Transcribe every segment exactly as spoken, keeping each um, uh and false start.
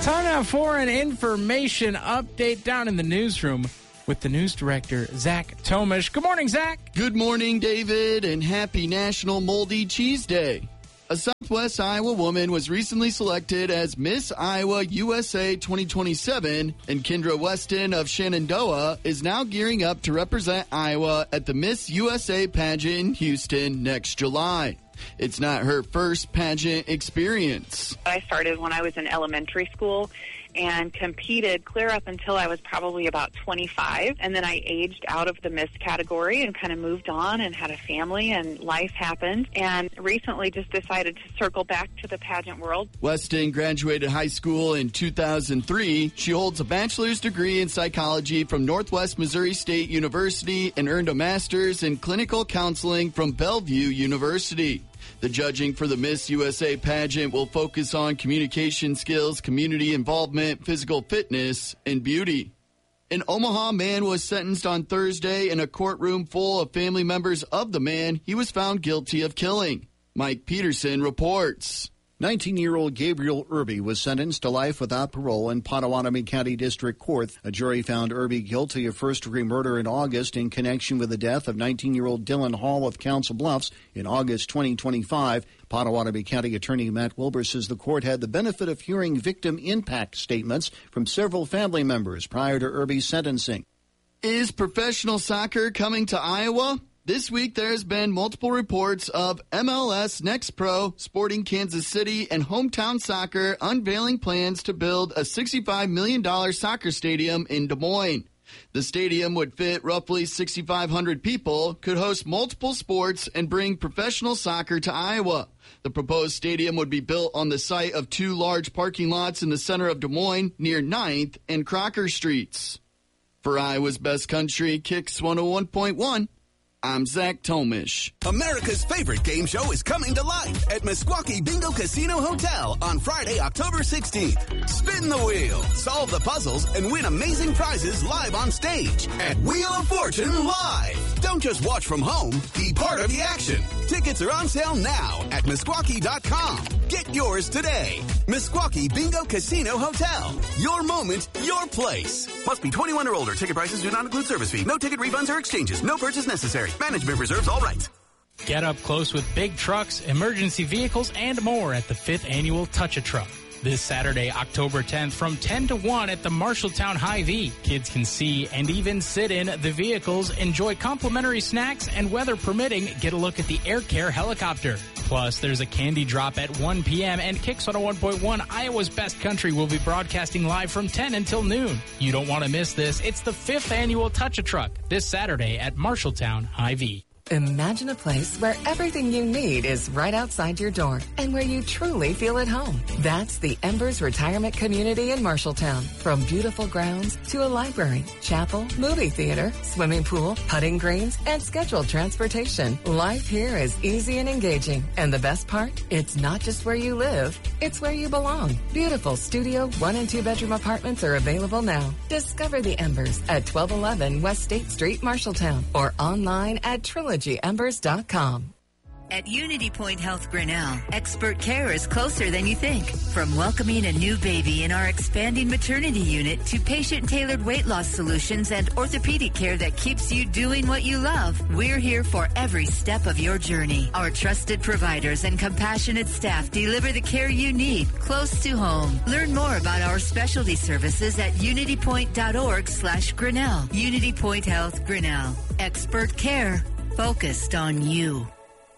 Time now for an information update down in the newsroom with the news director, Zach Tomish. Good morning, Zach. Good morning, David, and happy National Moldy Cheese Day. A Southwest Iowa woman was recently selected as Miss Iowa U S A twenty twenty-seven, and Kendra Weston of Shenandoah is now gearing up to represent Iowa at the Miss U S A pageant in Houston next July. It's not her first pageant experience. I started when I was in elementary school and competed clear up until I was probably about twenty-five. And then I aged out of the Miss category and kind of moved on and had a family, and life happened. And recently just decided to circle back to the pageant world. Weston graduated high school in two thousand three. She holds a bachelor's degree in psychology from Northwest Missouri State University and earned a master's in clinical counseling from Bellevue University. The judging for the Miss U S A pageant will focus on communication skills, community involvement, physical fitness, and beauty. An Omaha man was sentenced on Thursday in a courtroom full of family members of the man he was found guilty of killing. Mike Peterson reports. nineteen-year-old Gabriel Irby was sentenced to life without parole in Potawatomi County District Court. A jury found Irby guilty of first-degree murder in August in connection with the death of nineteen-year-old Dylan Hall of Council Bluffs in August twenty twenty-five. Potawatomi County Attorney Matt Wilbur says the court had the benefit of hearing victim impact statements from several family members prior to Irby's sentencing. Is professional soccer coming to Iowa? This week, there has been multiple reports of M L S Next Pro, Sporting Kansas City, and Hometown Soccer unveiling plans to build a sixty-five million dollars soccer stadium in Des Moines. The stadium would fit roughly six thousand five hundred people, could host multiple sports, and bring professional soccer to Iowa. The proposed stadium would be built on the site of two large parking lots in the center of Des Moines near ninth and Crocker Streets. For Iowa's Best Country, Kicks one oh one point one. I'm Zach Tomish. America's favorite game show is coming to life at Meskwaki Bingo Casino Hotel on Friday, October sixteenth. Spin the wheel, solve the puzzles, and win amazing prizes live on stage at Wheel of Fortune Live. Don't just watch from home, be part of the action. Tickets are on sale now at Meskwaki dot com. Get yours today. Meskwaki Bingo Casino Hotel. Your moment, your place. Must be twenty-one or older. Ticket prices do not include service fee. No ticket refunds or exchanges. No purchase necessary. Management reserves all rights. Get up close with big trucks, emergency vehicles, and more at the fifth Annual Touch a Truck. This Saturday, October tenth, from ten to one at the Marshalltown Hy-Vee. Kids can see and even sit in the vehicles, enjoy complimentary snacks, and weather permitting, get a look at the Air Care helicopter. Plus, there's a candy drop at one p.m. and Kicks one oh one point one, Iowa's Best Country, will be broadcasting live from ten until noon. You don't want to miss this. It's the fifth Annual Touch a Truck this Saturday at Marshalltown Hy-Vee. Imagine a place where everything you need is right outside your door and where you truly feel at home. That's the Embers Retirement Community in Marshalltown. From beautiful grounds to a library, chapel, movie theater, swimming pool, putting greens, and scheduled transportation, life here is easy and engaging. And the best part? It's not just where you live, it's where you belong. Beautiful studio, one and two bedroom apartments are available now. Discover the Embers at twelve eleven West State Street, Marshalltown, or online at trilogy embers dot com. At Unity Point Health Grinnell, expert care is closer than you think. From welcoming a new baby in our expanding maternity unit to patient-tailored weight loss solutions and orthopedic care that keeps you doing what you love, we're here for every step of your journey. Our trusted providers and compassionate staff deliver the care you need close to home. Learn more about our specialty services at unitypoint.org slash Grinnell. Unity Point Health Grinnell. Expert care focused on you.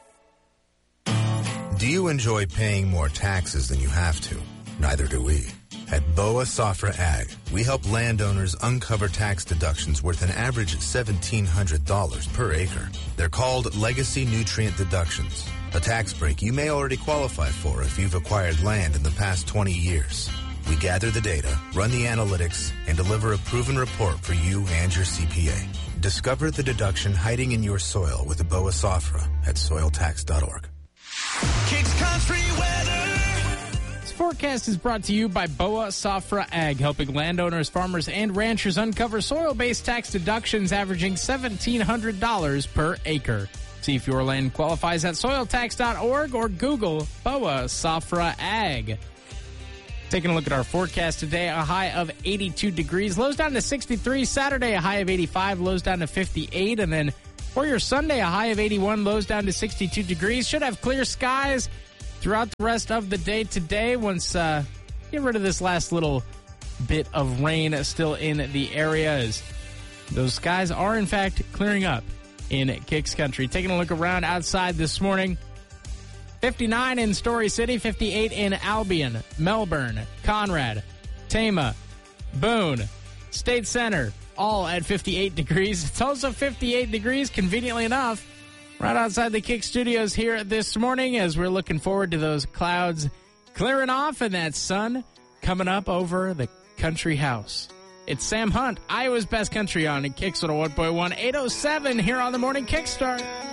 Do you enjoy paying more taxes than you have to? Neither do we. At Boa Safra Ag, we help landowners uncover tax deductions worth an average seventeen hundred dollars per acre. They're called legacy nutrient deductions, a tax break you may already qualify for if you've acquired land in the past twenty years. We gather the data, run the analytics, and deliver a proven report for you and your C P A. Discover the deduction hiding in your soil with the Boa Safra at soil tax dot org. Kicks Country Weather. This forecast is brought to you by Boa Safra Ag, helping landowners, farmers, and ranchers uncover soil-based tax deductions averaging seventeen hundred dollars per acre. See if your land qualifies at soil tax dot org or Google Boa Safra Ag. Taking a look at our forecast today, a high of eighty-two degrees, lows down to sixty-three. Saturday, a high of eighty-five, lows down to fifty-eight. And then for your Sunday, a high of eighty-one, lows down to sixty-two degrees. Should have clear skies throughout the rest of the day today once uh, get rid of this last little bit of rain still in the area, as those skies are, in fact, clearing up in Kicks Country. Taking a look around outside this morning. fifty-nine in Story City, fifty-eight in Albion, Melbourne, Conrad, Tama, Boone, State Center, all at fifty-eight degrees. It's also fifty-eight degrees, conveniently enough, right outside the Kick Studios here this morning, as we're looking forward to those clouds clearing off and that sun coming up over the country house. It's Sam Hunt, Iowa's Best Country on Kicks one oh one point one, eight oh seven here on the Morning Kickstart.